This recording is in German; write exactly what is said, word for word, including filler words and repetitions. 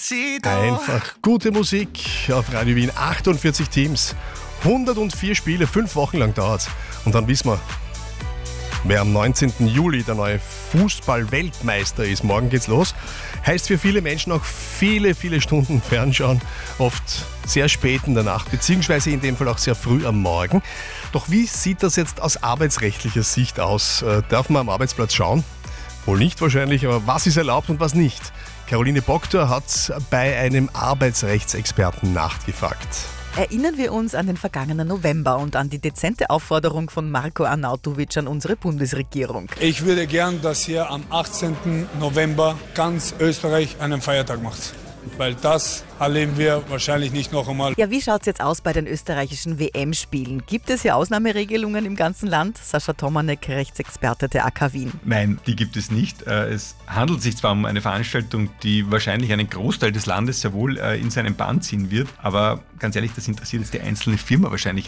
Einfach gute Musik auf Radio Wien. achtundvierzig Teams, hundertvier Spiele, fünf Wochen lang dauert's. Und dann wissen wir, wer am neunzehnten Juli der neue Fußball-Weltmeister ist. Morgen geht's los. Heißt für viele Menschen auch viele, viele Stunden Fernschauen. Oft sehr spät in der Nacht, beziehungsweise in dem Fall auch sehr früh am Morgen. Doch wie sieht das jetzt aus arbeitsrechtlicher Sicht aus? Äh, darf man am Arbeitsplatz schauen? Wohl nicht wahrscheinlich, aber was ist erlaubt und was nicht? Caroline Bogdor hat bei einem Arbeitsrechtsexperten nachgefragt. Erinnern wir uns an den vergangenen November und an die dezente Aufforderung von Marko Arnautovic an unsere Bundesregierung. Ich würde gern, dass ihr am achtzehnten November ganz Österreich einen Feiertag macht. Weil das erleben wir wahrscheinlich nicht noch einmal. Ja, wie schaut es jetzt aus bei den österreichischen W M-Spielen? Gibt es hier Ausnahmeregelungen im ganzen Land? Sascha Tomanek, Rechtsexperte der A K Wien. Nein, die gibt es nicht. Es handelt sich zwar um eine Veranstaltung, die wahrscheinlich einen Großteil des Landes sehr wohl in seinen Bann ziehen wird, aber ganz ehrlich, das interessiert jetzt die einzelne Firma wahrscheinlich